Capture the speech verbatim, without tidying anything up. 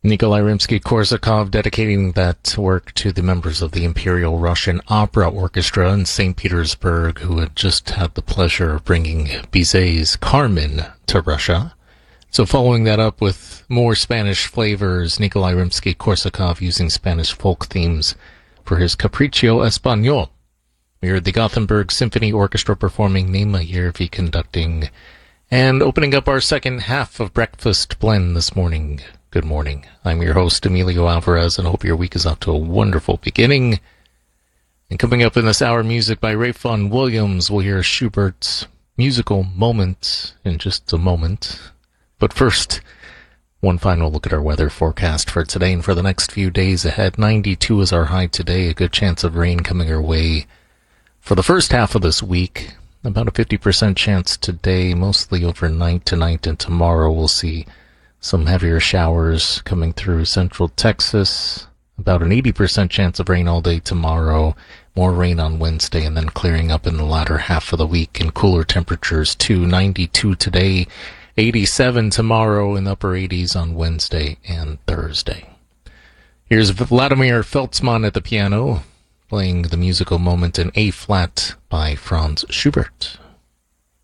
Nikolai Rimsky-Korsakov dedicating that work to the members of the Imperial Russian Opera Orchestra in Saint Petersburg, who had just had the pleasure of bringing Bizet's Carmen to Russia. So following that up with more Spanish flavors, Nikolai Rimsky-Korsakov using Spanish folk themes for his Capriccio Español. We heard the Gothenburg Symphony Orchestra performing Nema Järvi conducting, and opening up our second half of Breakfast Blend this morning. Good morning. I'm your host, Emilio Alvarez, and I hope your week is off to a wonderful beginning. And coming up in this hour, music by Ralph Vaughan Williams. We'll hear Schubert's musical moment in just a moment. But first, one final look at our weather forecast for today and for the next few days ahead. ninety-two is our high today, a good chance of rain coming our way for the first half of this week. About a fifty percent chance today, mostly overnight tonight, and tomorrow we'll see some heavier showers coming through central Texas. About an eighty percent chance of rain all day tomorrow. More rain on Wednesday and then clearing up in the latter half of the week, and cooler temperatures too. ninety-two today, eighty-seven tomorrow, in the upper eighties on Wednesday and Thursday. Here's Vladimir Feltzman at the piano, playing the musical moment in A-flat by Franz Schubert.